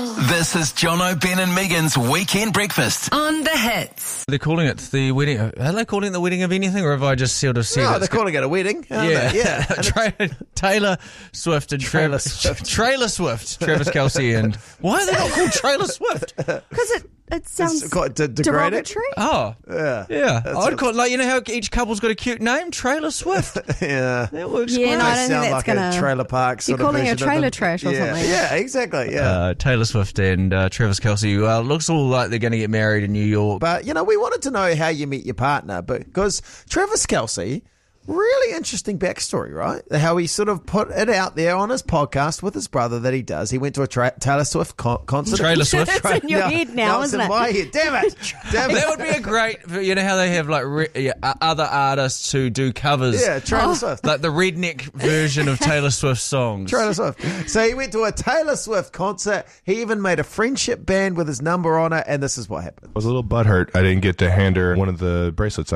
This is Jono, Ben and Megan's Weekend Breakfast. On the hits. They're calling it the wedding. Are they calling it the wedding of anything, or have I just sort of said No, it? they're calling it a wedding. Yeah. Yeah. Taylor Swift and Trailer Trailer Swift, Travis Kelce, and why are they not called Trailer Swift? Because it sounds It's quite degrading. derogatory. Oh, Yeah. I'd call it, you know how each couple's got a cute name, Trailer Swift. Yeah. That works Yeah, great. no, I don't think Sound that's like gonna. a trailer park sort You're of calling it version trailer of them. trash or something. Yeah, exactly. Yeah. Taylor Swift and Travis Kelce. Looks all like they're going to get married in New York. But, we wanted to know how you meet your partner because Travis Kelce, really interesting backstory, right? How he sort of put it out there on his podcast with his brother that he does. He went to a Taylor Swift concert. Trailer Swift. It's in your head now, it's isn't in it? my head. Damn it. That would be a great, you know how they have like other artists who do covers. Yeah, Taylor Swift. Like the redneck version of Taylor Swift songs. Taylor Swift. So he went to a Taylor Swift concert. He even made a friendship band with his number on it, and this is what happened. I was a little butthurt I didn't get to hand her one of the bracelets